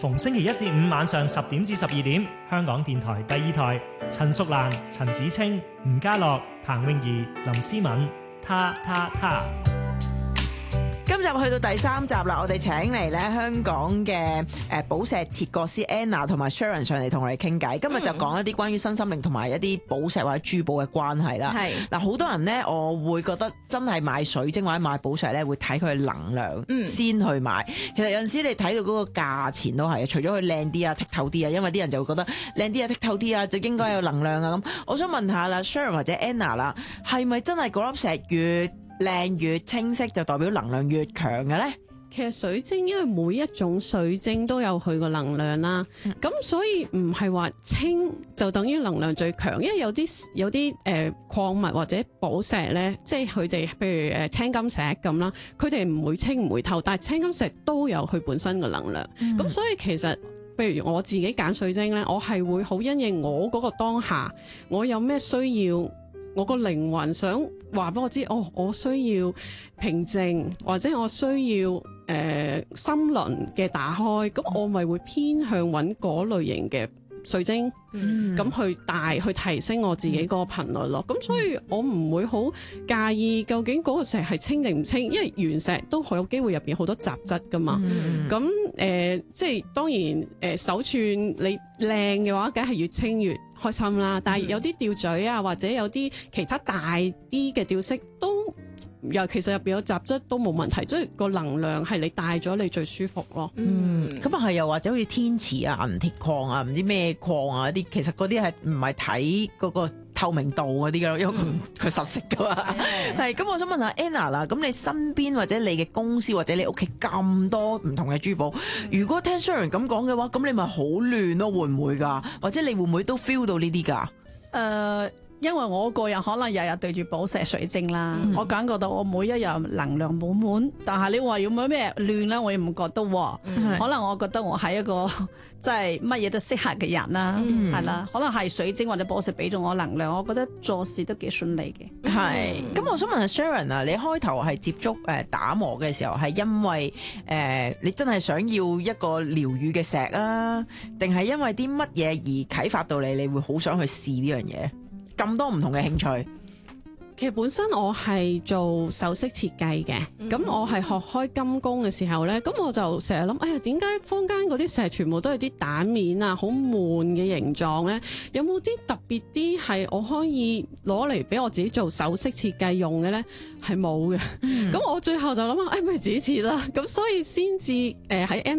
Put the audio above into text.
逢星期一至五晚上10點至12點，香港電台第2台，陳淑蘭、陳子清、吳家樂、彭詠儀、林思敏，他。 今集去到第3集啦，我哋請嚟咧香港嘅寶石切割師 Anna 同埋 Sharon 上嚟同我哋傾偈。今日就講一啲關於身心靈同埋一啲寶石或者珠寶嘅關係啦。係嗱，好多人咧，我會覺得真係買水晶或者買寶石咧，會睇佢能量先去買。其實有陣時你睇到嗰個價錢都係，除咗佢靚啲啊、剔透啲啊，因為啲人就會覺得靚啲啊、剔透啲啊，就應該有能量啊咁。我想問下啦 ，Sharon 或者 Anna 啦，係咪真係嗰粒石越靚越清晰就代表能量越強嘅咧？ 其實水晶因為每一種水晶都有佢個能量啦，咁所以唔係話清就等於能量最強，因為有啲礦物或者寶石咧，即係佢哋譬如青金石咁啦，佢哋唔會清唔會透，但係青金石都有佢本身嘅能量，咁所以其實譬如我自己揀水晶咧，我係會好因應我嗰個當下，我有咩需要。我個靈魂想話俾我知，我需要平靜，或者我需要心輪嘅打開，咁我咪會偏向揾嗰類型嘅水晶，咁去提升我自己個頻率咯。咁所以我唔會好介意究竟嗰個石係清定唔清，因為原石都好有機會入邊好多雜質噶嘛。咁即係當然手串你靚嘅話，梗係越清越開心啦。但係有啲吊墜啊，或者有啲其他大啲嘅吊飾都。其實入邊有雜質都冇問題，即係個能量係你帶咗你最舒服咯。 咁啊係，又或者好似天池啊、銀鐵礦啊、唔知咩礦啊啲，其實嗰啲係唔係睇嗰個透明度嗰啲㗎咯，因為佢實色㗎嘛。係咁，我想問下 Anna 啦，咁你身邊或者你嘅公司或者你屋企咁多唔同嘅珠寶，如果聽 Sharon 咁講嘅話，咁你咪好亂咯，會唔會㗎？或者你會唔會都 feel 到呢啲㗎？ 因為我個人可能日日對住寶石水晶啦，我感覺到我每一日能量滿滿，但係你話要冇咩亂咧，我又唔覺得喎。可能我覺得我係一個即係乜嘢都適合嘅人啦，係啦。可能係水晶或者寶石俾咗我能量，我覺得做事都幾順利嘅。 係。咁我想問下 Sharon 啊，你開頭係接觸打磨嘅時候，係因為你真係想要一個療癒嘅石啊，定係因為啲乜嘢而啟發到你會好想去試呢樣嘢？咁多唔同嘅興趣， 其實本身我係做首飾設計嘅，咁我係學開金工嘅時候呢，咁我就成日諗，哎呀，點解坊間嗰啲石全部都係啲蛋面啊，好悶嘅形狀呢？有冇啲特別啲係我可以攞嚟俾我自己做首飾設計用嘅呢？係冇嘅。咁我最後就諗下，咪自己設啦。咁所以先至喺